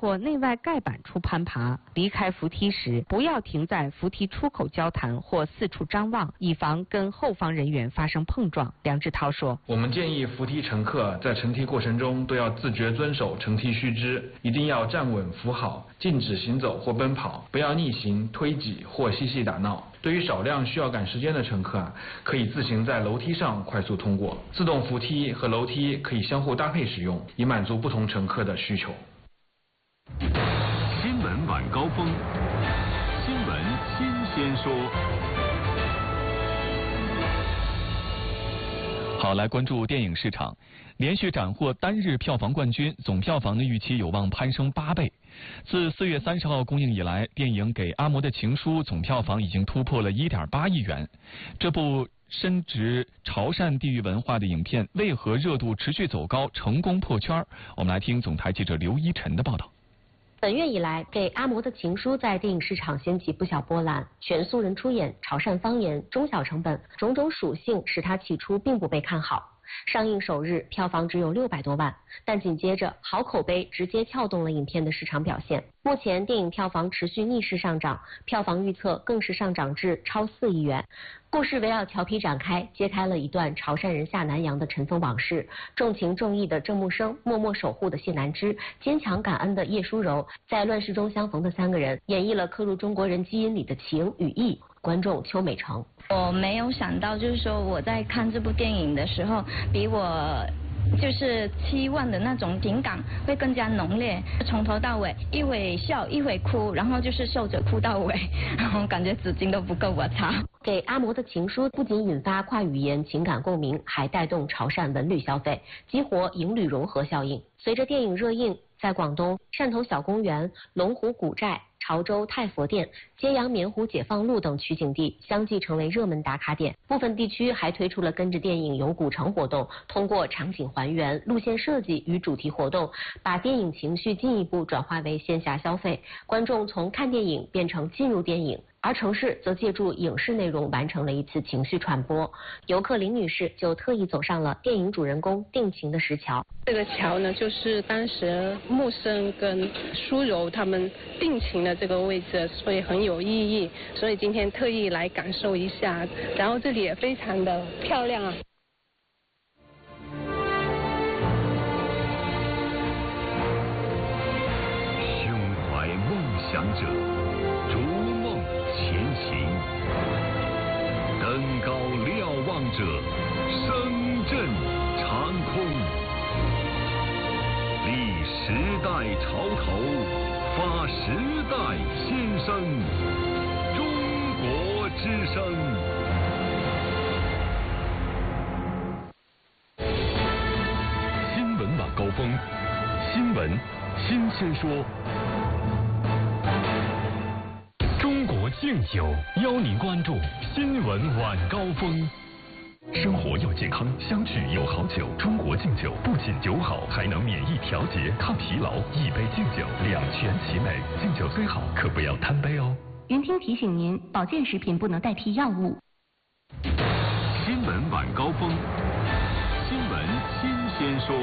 或内外盖板处攀爬。离开扶梯时，不要停在扶梯出口交谈或四处张望，以防跟后方人员发生碰撞。梁志涛说：“ 我们建议扶梯乘客在乘梯过程中都要自觉遵守乘梯须知，一定要站稳扶好，禁止行走或奔跑，不要逆行、推挤或嬉戏打闹。对于少量需要赶时间的乘客可以自行在楼梯上快速通过。自动扶梯和楼梯可以相互搭配使用，以满足不同乘客的需求。” 新闻晚高峰，新闻新鲜说。 好，来关注电影市场，连续斩获单日票房冠军，总票房的预期有望攀升8倍。自4月30号公映以来，电影《给阿嬷的情书》总票房已经突破了1.8亿元。这部深植潮汕地域文化的影片为何热度持续走高，成功破圈？我们来听总台记者刘一晨的报道。 本月以来，《给阿嬷的情书》在电影市场掀起不小波澜，全素人出演，潮汕方言，中小成本，种种属性使它起初并不被看好。上映首日票房只有600多万，但紧接着好口碑直接撬动了影片的市场表现。目前电影票房持续逆势上涨，票房预测更是上涨至超4亿元。故事围绕调皮展开，揭开了一段潮汕人下南洋的尘封往事。重情重义的郑木生，默默守护的谢南枝，坚强感恩的叶淑柔，在乱世中相逢的3个人，演绎了刻入中国人基因里的情与义。观众邱美成： 我没有想到，就是说我在看这部电影的时候，比我就是期望的那种情感会更加浓烈，从头到尾一会笑一会哭，然后就是笑着哭到尾，然后感觉纸巾都不够我擦。 给阿嬷的情书不仅引发跨语言情感共鸣，还带动潮汕文旅消费，激活营旅融合效应。随着电影热映，在广东汕头小公园、龙湖古寨、潮州太佛殿、揭阳棉湖解放路等取景地相继成为热门打卡点。部分地区还推出了跟着电影游古城活动，通过场景还原、路线设计与主题活动，把电影情绪进一步转化为线下消费。观众从看电影变成进入电影，而城市则借助影视内容完成了一次情绪传播。游客林女士就特意走上了电影主人公定情的石桥。 这个桥呢，就是当时木生跟淑柔他们定情的这个位置，所以很有意义。所以今天特意来感受一下，然后这里也非常的漂亮啊。 胸怀梦想者，逐梦前行，登高瞭望者，声震长空，立时代潮头，发时代新声，中国之声。新闻晚高峰，新闻新鲜说。中国敬酒邀您关注新闻晚高峰。生活要健康，相聚有好酒。中国敬酒不仅酒好，还能免疫调节、抗疲劳。一杯敬酒，两全其美。敬酒虽好，可不要贪杯哦。 云听提醒您，保健食品不能代替药物。 新闻晚高峰，新闻新鲜说。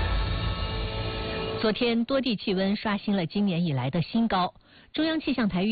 昨天多地气温刷新了今年以来的新高，中央气象台预